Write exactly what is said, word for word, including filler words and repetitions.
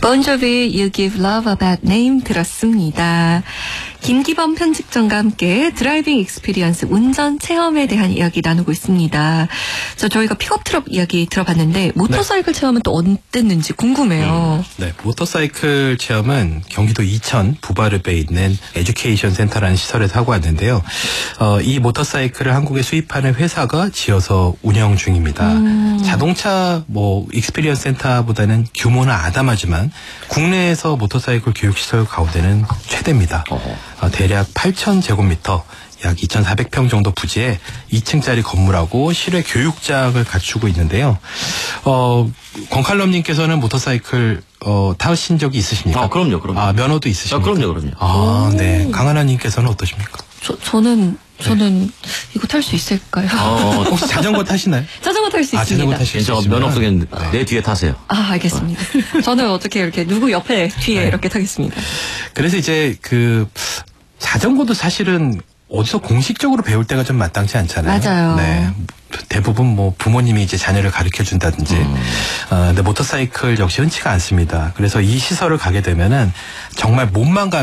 본조비 You Give Love a Bad Name 들었습니다. 김기범 편집장과 함께 드라이빙 익스피리언스 운전 체험에 대한 이야기 나누고 있습니다. 저 저희가 픽업 트럭 이야기 들어봤는데 모터사이클 네. 체험은 또 어땠는지 궁금해요. 음, 네, 모터사이클 체험은 경기도 이천 부바르베에 있는 에듀케이션 센터라는 시설에서 하고 왔는데요. 어, 이 모터사이클을 한국에 수입하는 회사가 지어서 운영 중입니다. 음. 자동차 뭐 익스피리언스 센터보다는 규모는 아담하지만 국내에서 모터사이클 교육시설 가운데는 최대입니다. 어허. 어, 대략 팔천 제곱미터 약 이천사백 평 정도 부지에 이 층짜리 건물하고 실외 교육장을 갖추고 있는데요. 어, 권칼럼님께서는 모터사이클 어, 타신 적이 있으십니까? 아, 그럼요, 그럼요. 아, 면허도 있으십니까? 아, 그럼요, 그럼요. 아, 네. 강하나님께서는 어떠십니까? 저, 저는, 저는 네. 이거 탈 수 있을까요? 어, 혹시 자전거 타시나요? 자전거 탈 수 아, 있습니다. 자전거 타실 수 저 있으면 면허 없으면 네. 내 뒤에 타세요. 아, 알겠습니다. 어. 저는 어떻게 이렇게 누구 옆에 뒤에 네. 이렇게 타겠습니다. 그래서 이제 그 자전거도 사실은 어디서 공식적으로 배울 때가 좀 마땅치 않잖아요. 맞아요. 네. 대부분 뭐 부모님이 이제 자녀를 가르쳐 준다든지. 음. 어, 근데 모터사이클 역시 흔치가 않습니다. 그래서 이 시설을 가게 되면은 정말 몸만 가면